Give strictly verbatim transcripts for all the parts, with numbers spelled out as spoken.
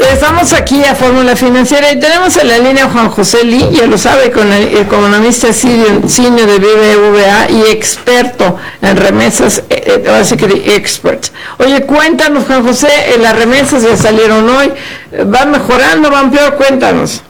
Estamos aquí a Fórmula Financiera y tenemos en la línea a Juan José Lee, ya lo sabe, con el economista senior de B B V A y experto en remesas, eh, así que expert. Oye, cuéntanos, Juan José, eh, las remesas ya salieron hoy, ¿van mejorando, van peor? Cuéntanos.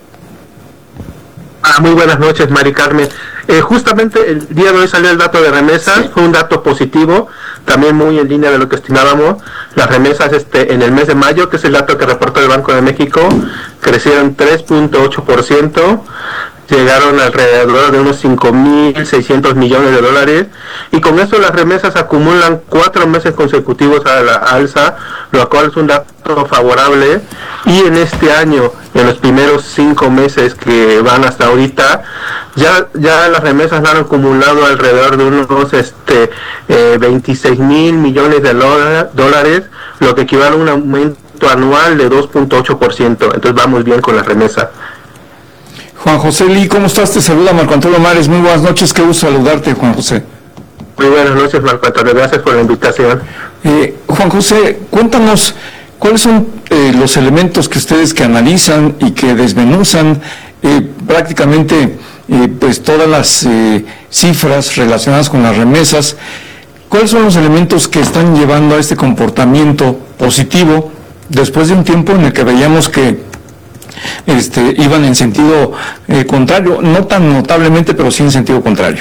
Ah, muy buenas noches, Mari Carmen. Eh, justamente el día de hoy salió el dato de remesas, sí. Fue un dato positivo, también muy en línea de lo que estimábamos. Las remesas este en el mes de mayo, que es el dato que reportó el Banco de México, crecieron tres punto ocho por ciento, llegaron alrededor de unos cinco mil seiscientos millones de dólares, y con eso las remesas acumulan cuatro meses consecutivos a la alza, lo cual es un dato favorable. Y en este año, en los primeros cinco meses que van hasta ahorita, ya ya las remesas han acumulado alrededor de unos este eh, veintiséis mil millones de dólares, lo que equivale a un aumento anual de dos punto ocho por ciento. Entonces vamos bien con las remesas. Juan José Lee, ¿cómo estás? Te saluda Marco Antonio Mares. Muy buenas noches, qué gusto saludarte, Juan José. Muy buenas noches, Marco Antonio, gracias por la invitación. Eh, Juan José, cuéntanos, ¿cuáles son eh, los elementos que ustedes que analizan y que desmenuzan eh, prácticamente eh, pues todas las eh, cifras relacionadas con las remesas? ¿Cuáles son los elementos que están llevando a este comportamiento positivo después de un tiempo en el que veíamos que Este, iban en sentido eh, contrario, no tan notablemente, pero sí en sentido contrario?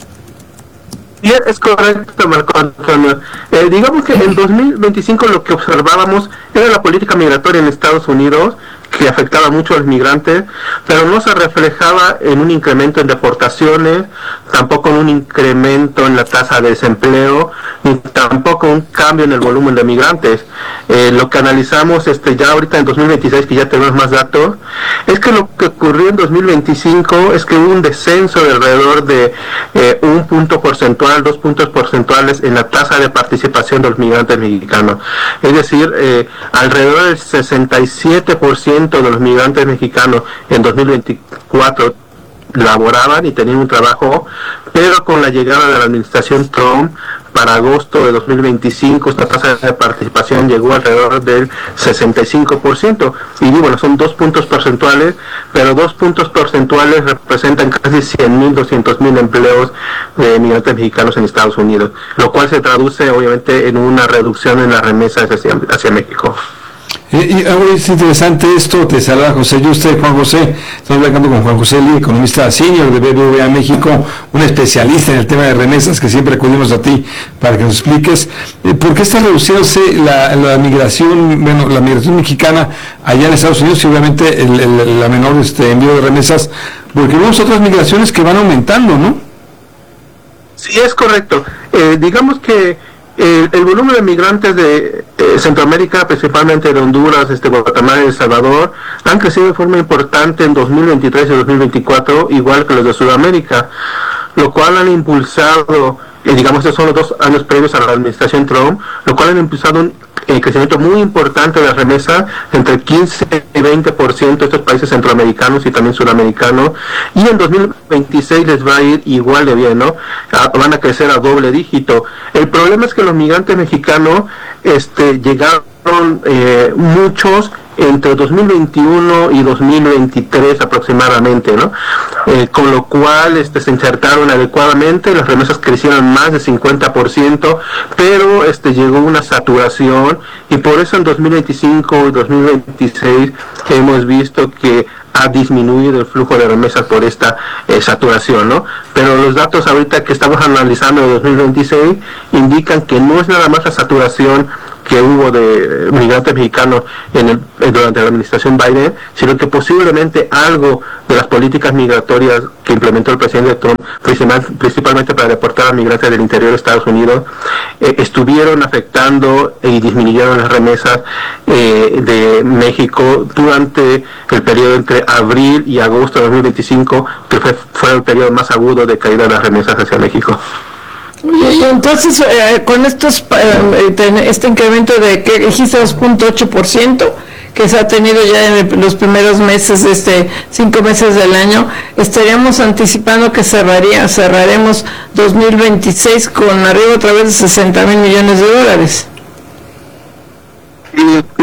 Sí, es correcto, Marco Antonio. Eh, digamos que en dos mil veinticinco lo que observábamos era la política migratoria en Estados Unidos, que afectaba mucho a los migrantes, pero no se reflejaba en un incremento en deportaciones, tampoco en un incremento en la tasa de desempleo, ni tampoco un cambio en el volumen de migrantes. Eh, lo que analizamos este ya ahorita en dos mil veintiséis, que ya tenemos más datos, es que lo que ocurrió en dos mil veinticinco es que hubo un descenso de alrededor de eh, un punto porcentual, dos puntos porcentuales en la tasa de participación de los migrantes mexicanos. Es decir, eh, alrededor del sesenta y siete por ciento de los migrantes mexicanos en dos mil veinticuatro laboraban y tenían un trabajo, pero con la llegada de la administración Trump para agosto de dos mil veinticinco esta tasa de participación llegó alrededor del sesenta y cinco por ciento, y bueno, son dos puntos porcentuales, pero dos puntos porcentuales representan casi cien mil, doscientos mil empleos de migrantes mexicanos en Estados Unidos, lo cual se traduce obviamente en una reducción en las remesas hacia, hacia México. Eh, y ahora es interesante esto, te saluda José Yuste. Juan José, estamos hablando con Juan José Lee, economista senior de B B V A México, un especialista en el tema de remesas, que siempre acudimos a ti para que nos expliques eh, por qué está reduciéndose la, la migración, bueno, la migración mexicana allá en Estados Unidos, y obviamente el, el, la menor este envío de remesas, porque vemos otras migraciones que van aumentando, ¿no? Sí, es correcto. Eh, digamos que El, el volumen de migrantes de eh, Centroamérica, principalmente de Honduras, este, Guatemala y El Salvador, han crecido de forma importante en dos mil veintitrés y dos mil veinticuatro, igual que los de Sudamérica, lo cual han impulsado, eh, digamos, estos son los dos años previos a la administración Trump, lo cual han impulsado un eh, crecimiento muy importante de las remesas, entre quince y veinte por ciento de estos países centroamericanos y también sudamericanos, y en dos mil veintiséis les va a ir igual de bien, ¿no? Ah, van a crecer a doble dígito. El problema es que los migrantes mexicanos este, llegaron eh, muchos entre dos mil veintiuno y dos mil veintitrés aproximadamente, ¿no? Eh, con lo cual este, se insertaron adecuadamente, las remesas crecieron más de cincuenta por ciento, pero este, llegó una saturación, y por eso en dos mil veinticinco y dos mil veintiséis hemos visto que ha disminuido el flujo de remesas por esta eh, saturación, ¿no? Pero los datos ahorita que estamos analizando de dos mil veintiséis indican que no es nada más la saturación que hubo de migrantes mexicanos en el, durante la administración Biden, sino que posiblemente algo de las políticas migratorias que implementó el presidente Trump, principal, principalmente para deportar a migrantes del interior de Estados Unidos, eh, estuvieron afectando y disminuyeron las remesas eh, de México durante el periodo entre abril y agosto de dos mil veinticinco, que fue, fue el periodo más agudo de caída de las remesas hacia México. Y entonces, eh, con estos eh, este incremento de que dijiste dos punto ocho por ciento que se ha tenido ya en el, los primeros meses, este cinco meses del año, estaríamos anticipando que cerraría, cerraremos dos mil veintiséis con arriba otra vez de sesenta mil millones de dólares. Y, y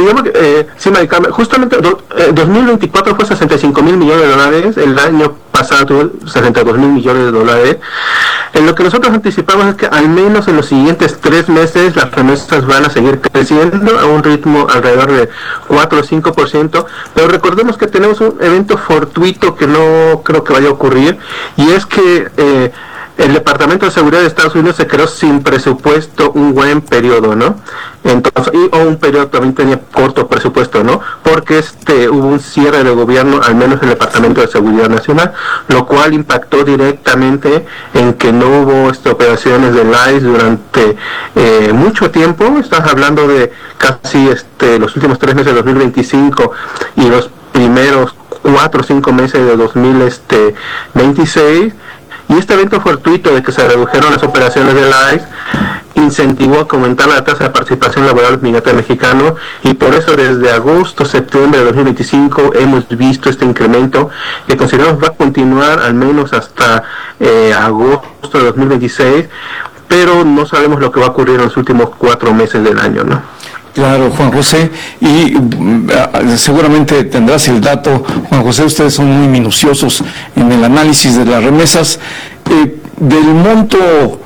digamos que, eh, sí, Maricarmen, justamente do, eh, dos mil veinticuatro fue sesenta y cinco mil millones de dólares, el año pasado tuvo sesenta y dos mil millones de dólares. En lo que nosotros anticipamos es que al menos en los siguientes tres meses las remesas van a seguir creciendo a un ritmo alrededor de cuatro o cinco por ciento, pero recordemos que tenemos un evento fortuito que no creo que vaya a ocurrir, y es que eh, el Departamento de Seguridad de Estados Unidos se creó sin presupuesto un buen periodo, ¿no? Entonces, y, o un periodo también tenía corto presupuesto, ¿no? Porque este hubo un cierre de gobierno, al menos en el Departamento de Seguridad Nacional, lo cual impactó directamente en que no hubo este, operaciones del I C E durante eh, mucho tiempo. Estás hablando de casi este los últimos tres meses de dos mil veinticinco y los primeros cuatro o cinco meses de dos mil veintiséis. Y este evento fortuito de que se redujeron las operaciones del I C E incentivó a aumentar la tasa de participación laboral de los migrantes mexicanos, y por eso desde agosto, septiembre de dos mil veinticinco hemos visto este incremento que consideramos va a continuar al menos hasta eh, agosto de dos mil veintiséis, pero no sabemos lo que va a ocurrir en los últimos cuatro meses del año, ¿no? Claro, Juan José, y uh, seguramente tendrás el dato, Juan José, ustedes son muy minuciosos en el análisis de las remesas. Eh, del monto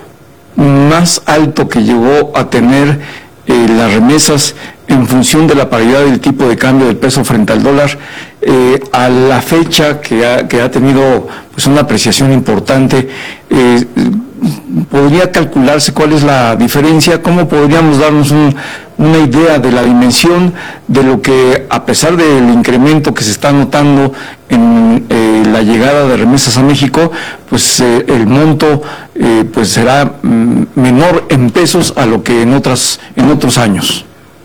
más alto que llegó a tener eh, las remesas en función de la paridad del tipo de cambio del peso frente al dólar, eh, a la fecha que ha, que ha tenido pues una apreciación importante, eh, ¿podría calcularse cuál es la diferencia? ¿Cómo podríamos darnos un, una idea de la dimensión de lo que, a pesar del incremento que se está notando en eh, la llegada de remesas a México, pues eh, el monto eh, pues será mm, menor en pesos a lo que en otras en otros años?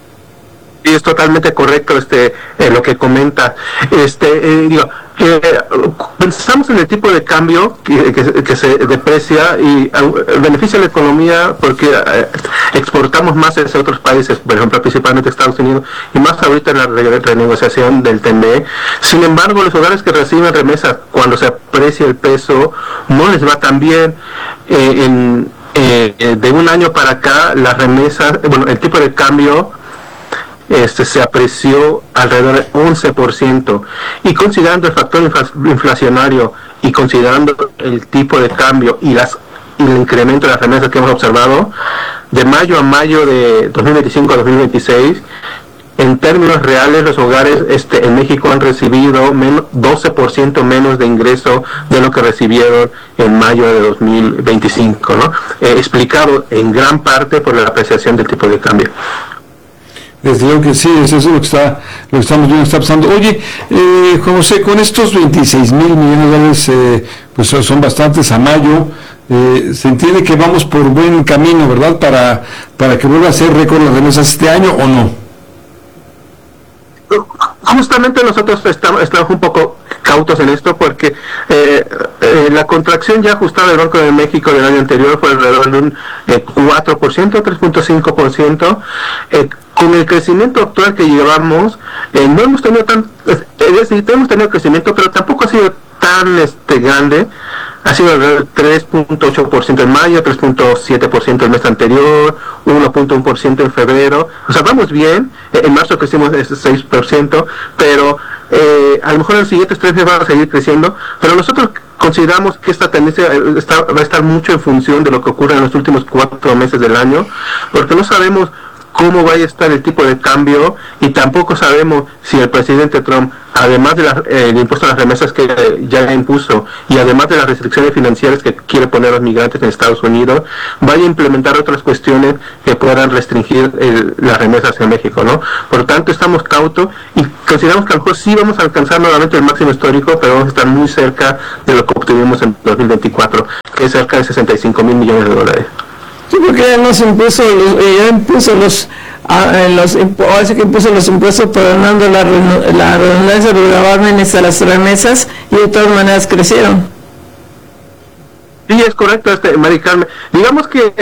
Sí, es totalmente correcto este eh, lo que comenta. Este eh, digo, eh, pensamos en el tipo de cambio que, que, que se deprecia y uh, beneficia a la economía porque uh, exportamos más hacia otros países, por ejemplo, principalmente Estados Unidos, y más ahorita en la re renegociación del T M E. Sin embargo, los hogares que reciben remesas cuando se aprecia el peso no les va tan bien. Eh, en, eh, de un año para acá, las remesas, bueno, el tipo de cambio Este, se apreció alrededor del once por ciento, y considerando el factor infla inflacionario y considerando el tipo de cambio y las y el incremento de las remesas que hemos observado de mayo a mayo de dos mil veinticinco a dos mil veintiséis, en términos reales los hogares este, en México han recibido menos, doce por ciento menos de ingreso de lo que recibieron en mayo de dos mil veinticinco, ¿no? Eh, explicado en gran parte por la apreciación del tipo de cambio. Desde luego que sí, eso es lo que está, lo que estamos viendo, está pasando. Oye, eh, Juan José, con estos veintiséis mil millones de dólares, eh, pues son bastantes a mayo, eh, se entiende que vamos por buen camino, ¿verdad? Para, para que vuelva a ser récord las remesas este año, ¿o no? Justamente nosotros estamos, estamos un poco cautos en esto porque eh, eh, la contracción ya ajustada del Banco de México del año anterior fue alrededor de un eh, cuatro por ciento, tres punto cinco por ciento. Eh, con el crecimiento actual que llevamos, eh, no hemos tenido tan, es decir, hemos tenido crecimiento, pero tampoco ha sido tan este grande. Ha sido alrededor del tres punto ocho por ciento en mayo, tres punto siete por ciento el mes anterior, uno punto uno por ciento en febrero. O sea, vamos bien. En marzo crecimos ese seis por ciento, pero eh, a lo mejor en los siguientes tres meses van a seguir creciendo. Pero nosotros consideramos que esta tendencia está, va a estar mucho en función de lo que ocurre en los últimos cuatro meses del año, porque no sabemos cómo vaya a estar el tipo de cambio, y tampoco sabemos si el presidente Trump, además del eh, impuesto a las remesas que eh, ya impuso, y además de las restricciones financieras que quiere poner a los migrantes en Estados Unidos, vaya a implementar otras cuestiones que puedan restringir el, las remesas en México, ¿no? Por lo tanto, estamos cautos y consideramos que a lo mejor sí vamos a alcanzar nuevamente el máximo histórico, pero vamos a estar muy cerca de lo que obtuvimos en dos mil veinticuatro, que es cerca de sesenta y cinco mil millones de dólares. Sí, porque ya nos impuso los, ya impuso los, a, los ahora que impuso los impuestos, perdonando la, la redundancia de los gravámenes a las remesas, y de todas maneras crecieron. Sí, es correcto, este, Maricarmen. Digamos que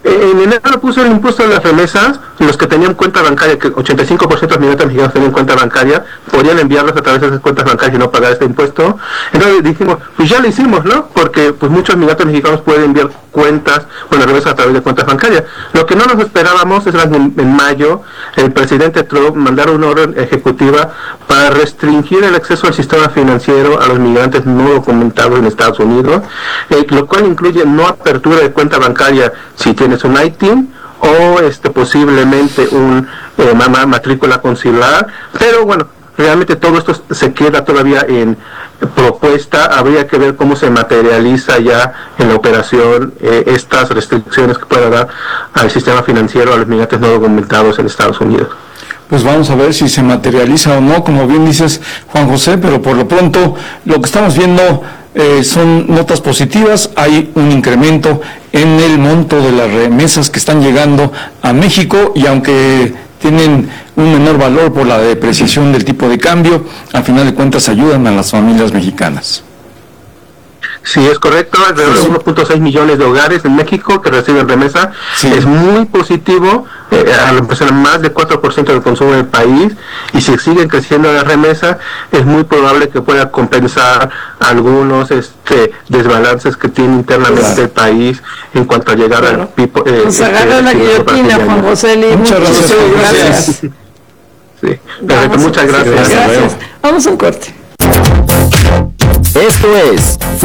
En enero puso el impuesto de las remesas, los que tenían cuenta bancaria, que ochenta y cinco por ciento de los migrantes mexicanos tenían cuenta bancaria, podían enviarlos a través de esas cuentas bancarias y no pagar este impuesto. Entonces dijimos, pues ya lo hicimos, ¿no? Porque pues muchos migrantes mexicanos pueden enviar cuentas, bueno, remesas a través de cuentas bancarias. Lo que no nos esperábamos es que en, en mayo el presidente Trump mandara una orden ejecutiva para restringir el acceso al sistema financiero a los migrantes no documentados en Estados Unidos, eh, lo cual incluye no apertura de cuenta bancaria si tienes un I T I N o este posiblemente un eh, matrícula consular, pero bueno, realmente todo esto se queda todavía en propuesta. Habría que ver cómo se materializa ya en la operación eh, estas restricciones que pueda dar al sistema financiero a los migrantes no documentados en Estados Unidos. Pues vamos a ver si se materializa o no, como bien dices, Juan José, pero por lo pronto lo que estamos viendo eh, son notas positivas. Hay un incremento en el monto de las remesas que están llegando a México, y aunque tienen un menor valor por la depreciación del tipo de cambio, al final de cuentas ayudan a las familias mexicanas. Sí, es correcto, alrededor de uno punto seis millones de hogares en México que reciben remesa. Sí. Es muy positivo, eh, representa más del cuatro por ciento del consumo del país, y si siguen creciendo las remesas, es muy probable que pueda compensar algunos este desbalances que tiene internamente claro. el país en cuanto a llegar claro. al pipo. Eh, Nos agarra eh, la guillotina, Juan José Lee. Muchas gracias. Muchas gracias. Sí, perfecto, muchas gracias. Gracias. Vamos a un corte. Esto es